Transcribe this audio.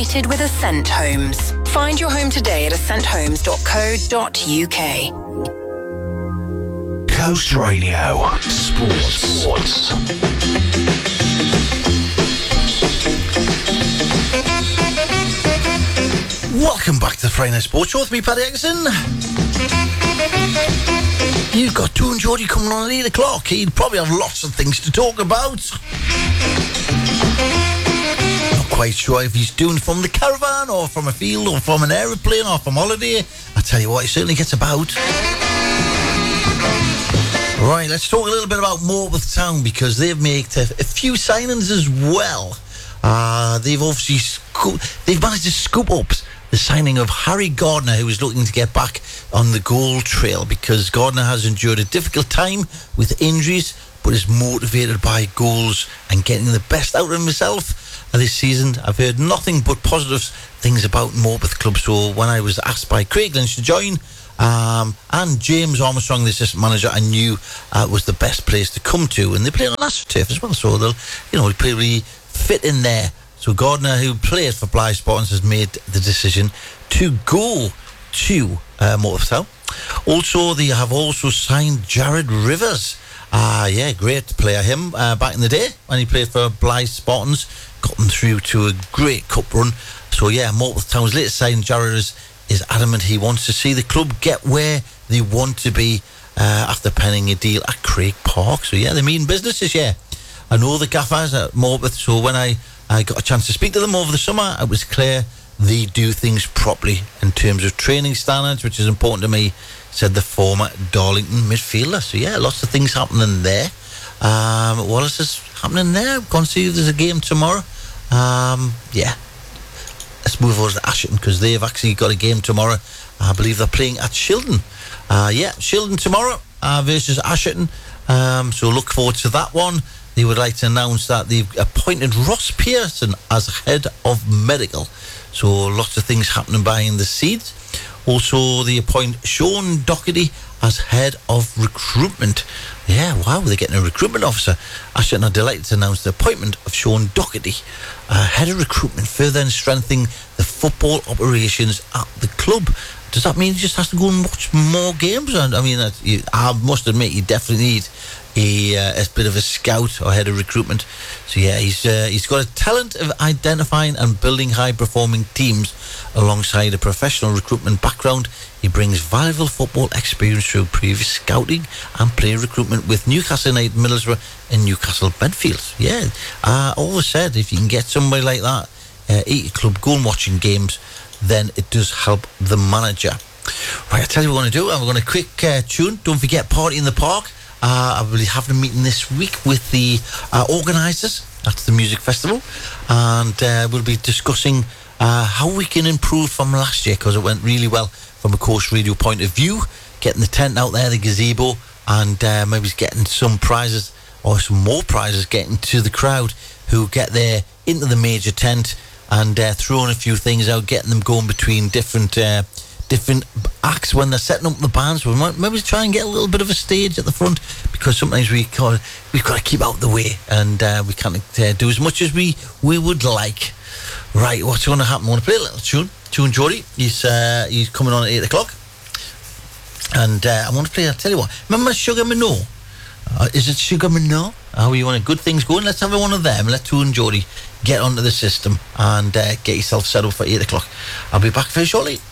With Ascent Homes. Find your home today at ascenthomes.co.uk. Coast Radio Sports. Welcome back to the Friday Night Sports Show with me, Paddy Eggerson. You've got Toon Geordie coming on at 8 o'clock. He'd probably have lots of things to talk about. Not quite sure if he's doing from the caravan or from a field or from an aeroplane or from holiday. I tell you what, he certainly gets about. Right, let's talk a little bit about Morpeth Town because they've made a few signings as well. They've obviously they've managed to scoop up the signing of Harry Gardner, who is looking to get back on the goal trail because Gardner has endured a difficult time with injuries, but is motivated by goals and getting the best out of himself this season. I've heard nothing but positive things about Morpeth Club, so when I was asked by Craig Lynch to join, and James Armstrong, the assistant manager, I knew was the best place to come to, and they play on AstroTurf as well, so they'll, probably fit in there. So Gardner, who played for Blyth Spartans, has made the decision to go to Morpeth Town. Also, they have also signed Jared Rivers. Great player, him, back in the day when he played for Blyth Spartans. Got them through to a great cup run. So, Morpeth Town's latest signing, Jared Rivers, is adamant he wants to see the club get where they want to be after penning a deal at Craig Park. So, they mean business this year. I know the gaffers at Morpeth, so when I got a chance to speak to them over the summer, it was clear they do things properly in terms of training standards, which is important to me, said the former Darlington midfielder. So, lots of things happening there. What else is happening there? I'm going to see if there's a game tomorrow. Let's move over to Asherton because they've actually got a game tomorrow. I believe they're playing at Shildon. Shildon tomorrow versus Asherton. So look forward to that one. They would like to announce that they've appointed Ross Pearson as head of medical. So lots of things happening behind the scenes. Also, they appoint Sean Doherty as head of recruitment. They're getting a recruitment officer. Asherton are delighted to announce the appointment of Sean Doherty, head of recruitment, further strengthening the football operations at the club. Does that mean he just has to go and watch more games? I must admit, you definitely need a bit of a scout or head of recruitment. So he's got a talent of identifying and building high-performing teams alongside a professional recruitment background. He brings valuable football experience through previous scouting and player recruitment with Newcastle United, Middlesbrough and Newcastle Benfield. I always said if you can get somebody like that at your club go and watching games, then it does help the manager. Right, I'll tell you what we're going to do. We're going to quick tune. Don't forget Party in the Park. I will be having a meeting this week with the organisers at the music festival, and we'll be discussing how we can improve from last year, because it went really well from a Coast Radio point of view, getting the tent out there, the gazebo, and maybe getting some prizes or some more prizes getting to the crowd who get there into the major tent, and throwing a few things out, getting them going between different acts when they're setting up the bands. We might maybe try and get a little bit of a stage at the front, because sometimes we've got to keep out the way, and we can't do as much as we would like. Right, what's going to happen? I want to play a little tune. Toon Geordie, he's coming on at 8 o'clock, and I want to play. I'll tell you what. Remember Sugar Minot? Is it Sugar Minot? How you want good things going? Let's have one of them. Let Toon Geordie get onto the system and get yourself set up for 8 o'clock. I'll be back very shortly.